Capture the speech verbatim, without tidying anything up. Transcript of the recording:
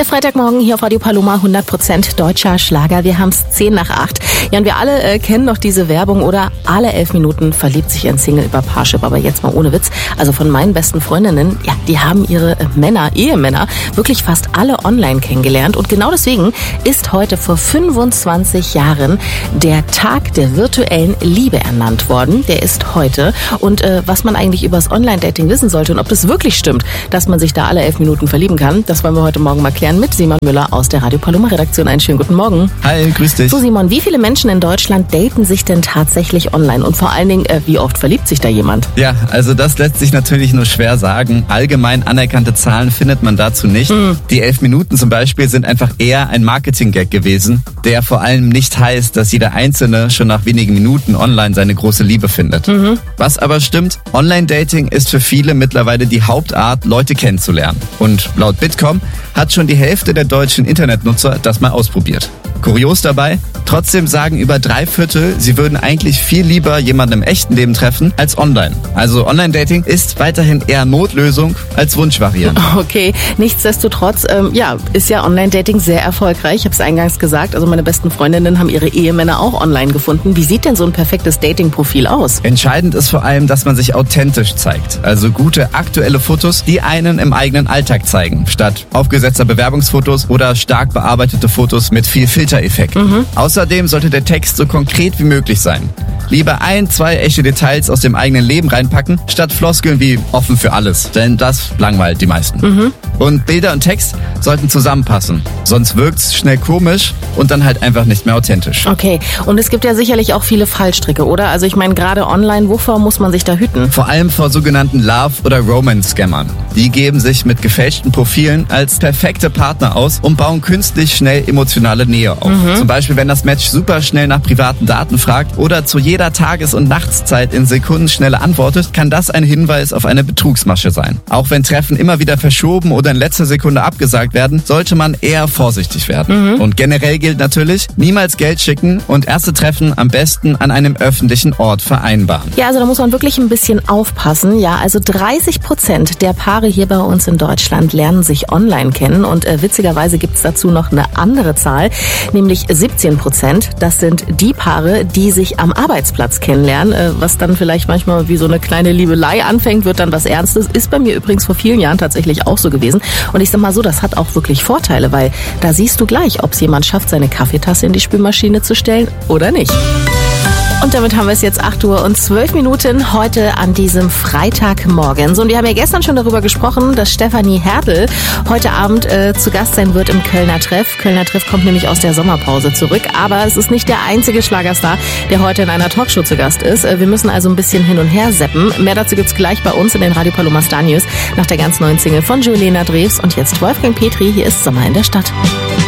Der Freitagmorgen hier auf Radio Paloma, hundert Prozent deutscher Schlager. Wir haben es zehn nach acht. Ja, und wir alle äh, kennen noch diese Werbung, oder? Alle elf Minuten verliebt sich ein Single über Parship. Aber jetzt mal ohne Witz. Also von meinen besten Freundinnen, ja, die haben ihre äh, Männer, Ehemänner, wirklich fast alle online kennengelernt. Und genau deswegen ist heute vor fünfundzwanzig Jahren der Tag der virtuellen Liebe ernannt worden. Der ist heute. Und äh, was man eigentlich über das Online-Dating wissen sollte und ob das wirklich stimmt, dass man sich da alle elf Minuten verlieben kann, das wollen wir heute Morgen mal klären mit Simon Müller aus der Radio Paloma Redaktion. Einen schönen guten Morgen. Hi, grüß dich. So Simon, wie viele Menschen in Deutschland daten sich denn tatsächlich online? Und vor allen Dingen, äh, wie oft verliebt sich da jemand? Ja, also das lässt sich natürlich nur schwer sagen. Allgemein anerkannte Zahlen findet man dazu nicht. Hm. Die elf Minuten zum Beispiel sind einfach eher ein Marketing-Gag gewesen, der vor allem nicht heißt, dass jeder Einzelne schon nach wenigen Minuten online seine große Liebe findet. Mhm. Was aber stimmt, Online-Dating ist für viele mittlerweile die Hauptart, Leute kennenzulernen. Und laut Bitkom hat schon die Hälfte der deutschen Internetnutzer das mal ausprobiert. Kurios dabei, trotzdem sagen über drei Viertel, sie würden eigentlich viel lieber jemanden im echten Leben treffen als online. Also Online-Dating ist weiterhin eher Notlösung als Wunschvariante. Okay, nichtsdestotrotz, ähm, ja, ist ja Online-Dating sehr erfolgreich. Ich habe es eingangs gesagt, also meine besten Freundinnen haben ihre Ehemänner auch online gefunden. Wie sieht denn so ein perfektes Dating-Profil aus? Entscheidend ist vor allem, dass man sich authentisch zeigt. Also gute aktuelle Fotos, die einen im eigenen Alltag zeigen, statt aufgesetzter Bewerbungsfotos oder stark bearbeitete Fotos mit viel Filtereffekt. Mhm. Außerdem sollte der Text so konkret wie möglich sein. Lieber ein, zwei echte Details aus dem eigenen Leben reinpacken, statt Floskeln wie offen für alles. Denn das langweilt die meisten. Mhm. Und Bilder und Text sollten zusammenpassen. Sonst wirkt's schnell komisch und dann halt einfach nicht mehr authentisch. Okay, und es gibt ja sicherlich auch viele Fallstricke, oder? Also ich meine, gerade online, wovor muss man sich da hüten? Vor allem vor sogenannten Love- oder Romance-Scammern. Die geben sich mit gefälschten Profilen als perfekte Partner aus und bauen künstlich schnell emotionale Nähe auf. Mhm. Zum Beispiel, wenn das Match super schnell nach privaten Daten fragt oder zu jeder Tages- und Nachtszeit in Sekundenschnelle antwortet, kann das ein Hinweis auf eine Betrugsmasche sein. Auch wenn Treffen immer wieder verschoben oder in letzter Sekunde abgesagt werden, sollte man eher vorsichtig werden. Mhm. Und generell gilt natürlich, niemals Geld schicken und erste Treffen am besten an einem öffentlichen Ort vereinbaren. Ja, also da muss man wirklich ein bisschen aufpassen. Ja, also dreißig Prozent der Paare hier bei uns in Deutschland lernen sich online kennen und äh, witzigerweise gibt's dazu noch eine andere Zahl, nämlich siebzehn Prozent. Das sind die Paare, die sich am Arbeitsplatz kennenlernen, äh, was dann vielleicht manchmal wie so eine kleine Liebelei anfängt, wird dann was Ernstes. Ist bei mir übrigens vor vielen Jahren tatsächlich auch so gewesen. Und ich sag mal so, das hat auch wirklich Vorteile, weil da siehst du gleich, ob es jemand schafft, seine Kaffeetasse in die Spülmaschine zu stellen oder nicht. Und damit haben wir es jetzt acht Uhr und zwölf Minuten heute an diesem Freitagmorgen. So, und wir haben ja gestern schon darüber gesprochen, dass Stefanie Hertel heute Abend äh, zu Gast sein wird im Kölner Treff. Kölner Treff kommt nämlich aus der Sommerpause zurück. Aber es ist nicht der einzige Schlagerstar, der heute in einer Talkshow zu Gast ist. Äh, wir müssen also ein bisschen hin und her seppen. Mehr dazu gibt's gleich bei uns in den Radio Paloma Star News nach der ganz neuen Single von Julena Drews. Und jetzt Wolfgang Petri, hier ist Sommer in der Stadt.